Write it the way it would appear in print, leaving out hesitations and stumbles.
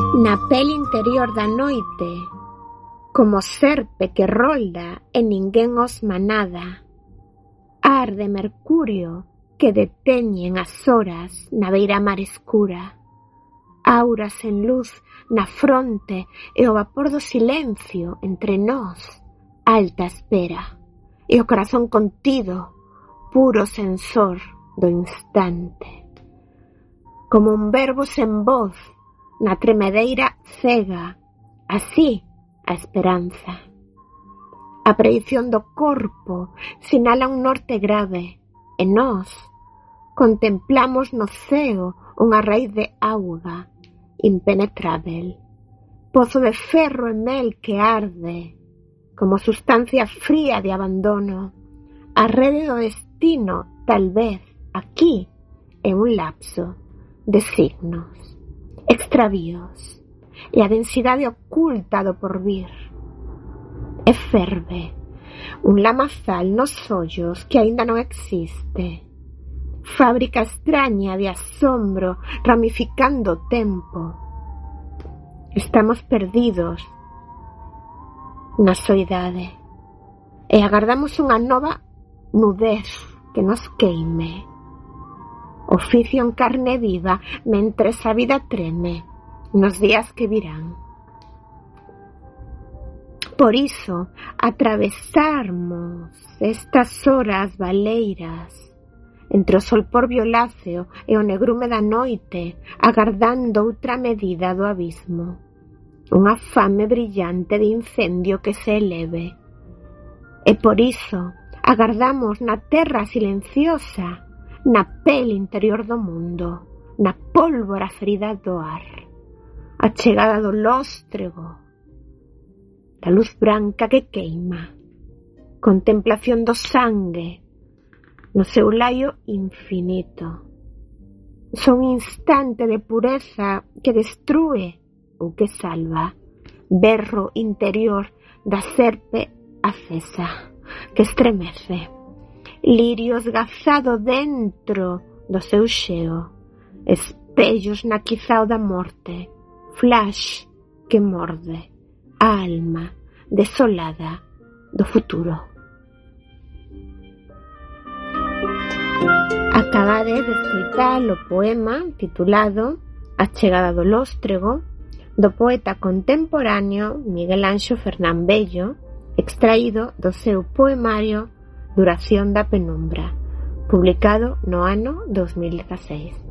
Na pel interior da noite, como serpe que rolda e ninguén osma nada, arde mercurio que deteñen as horas na beira-mar escura, auras en luz na fronte e o vapor do silencio entre nós, alta espera, e o corazón contido, puro sensor do instante. Como un verbo sen voz, na tremedeira cega, así a esperanza. A predición do corpo sinala un norte grave e nós contemplamos no ceo unha raíz de auga impenetrável, pozo de ferro e mel que arde como sustancia fría de abandono. A rede do destino, tal vez, aquí, é un lapso de signos, extravíos e a densidade oculta do porvir. E ferve un lamazal nos ollos que aínda non existe, fábrica extraña de asombro ramificando o tempo. Estamos perdidos na soidade e agardamos unha nova nudez que nos queime. Oficio en carne viva mentres a vida treme nos días que virán. Por iso, atravesarmos estas horas valeiras entre o solpor violáceo e o negrume da noite, agardando outra medida do abismo, unha fame brillante de incendio que se eleve. E por iso, agardamos na terra silenciosa, na pel interior do mundo, na pólvora ferida do ar, a chegada do lóstrego, da luz branca que queima, contemplación do sangue no seu laio infinito. Son un instante de pureza que destrúe ou que salva, berro interior da serpe acesa que estremece, lirio esgazado dentro do seu xeo, espellos na quizao da morte, flash que morde a alma desolada do futuro. Acabades de escoitar o poema titulado A chegada do lóstrego do poeta contemporáneo Miguel Anxo Fernán Bello, extraído do seu poemario Duración da penumbra, publicado no ano 2016.